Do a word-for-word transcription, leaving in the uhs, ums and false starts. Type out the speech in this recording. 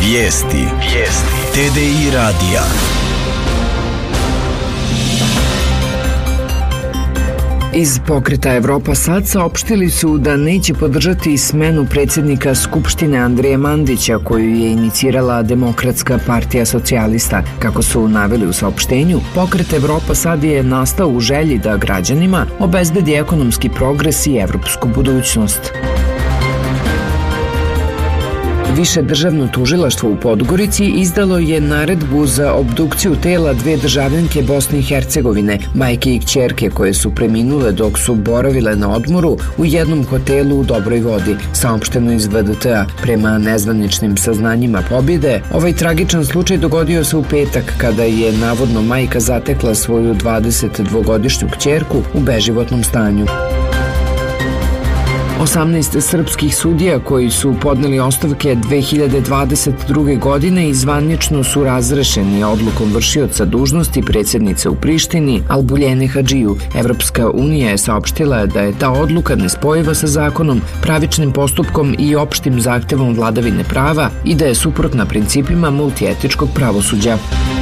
Vijesti. Vijesti. T D I radija. Iz pokreta Evropa sad saopštili su da neće podržati smenu predsjednika Skupštine Andrije Mandića koju je inicirala Demokratska partija socijalista. Kako su naveli u saopštenju, pokret Evropa sad je nastao u želji da građanima obezbedi ekonomski progres i evropsku budućnost. Više državno tužilaštvo u Podgorici izdalo je naredbu za obdukciju tela dve državljanke Bosne i Hercegovine, majke i kćerke koje su preminule dok su boravile na odmoru u jednom hotelu u Dobroj Vodi, saopšteno iz V D T-a. Prema nezvaničnim saznanjima Pobjede, ovaj tragičan slučaj dogodio se u petak kada je navodno majka zatekla svoju dvadesetdvogodišnju kćerku u beživotnom stanju. osamnaest srpskih sudija koji su podneli ostavke dve hiljade dvadeset druge. godine i zvanično su razrešeni odlukom vršioca dužnosti predsjednice u Prištini Albuljene Hadžiju. Evropska unija je saopštila da je ta odluka nespojiva sa zakonom, pravičnim postupkom i opštim zahtevom vladavine prava i da je suprotna principima multietičkog pravosuđa.